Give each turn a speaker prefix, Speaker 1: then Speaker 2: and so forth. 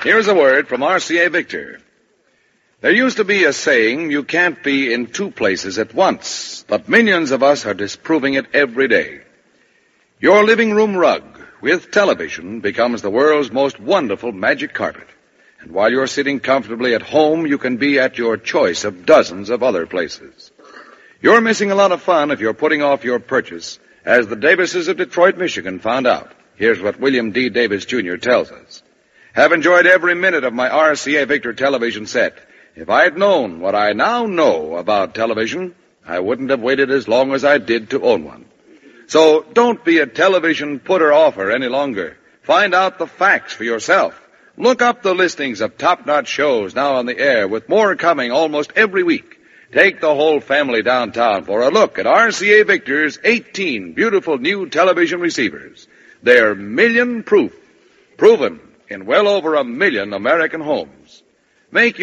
Speaker 1: Here's a word from RCA Victor. There used to be a saying, you can't be in two places at once, but millions of us are disproving it every day. Your living room rug with television becomes the world's most wonderful magic carpet. And while you're sitting comfortably at home, you can be at your choice of dozens of other places. You're missing a lot of fun if you're putting off your purchase, as the Davises of Detroit, Michigan found out. Here's what William D. Davis, Jr. tells us. Have enjoyed every minute of my RCA Victor television set. If I had known what I now know about television, I wouldn't have waited as long as I did to own one. So don't be a television putter-offer any longer. Find out the facts for yourself. Look up the listings of top-notch shows now on the air, with more coming almost every week. Take the whole family downtown for a look at RCA Victor's 18 beautiful new television receivers. They're million-proof, proven in well over 1 million American homes. Make